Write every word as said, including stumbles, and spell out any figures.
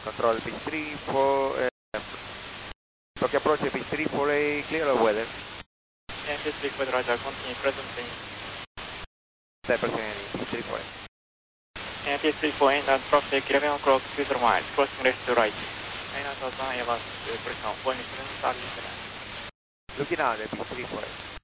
Control pitch three, four, uh, Tokyo approach pitch three, four A, clear of weather. Yeah, pitch three, four, roger, continue present thing. ten percent, pitch three, four A. Yeah, pitch three, four A, and traffic eleven o'clock, two zero miles, crossing left to right. nine thousand Airbus, uh, present, one, seven, Looking out, pitch three, four A.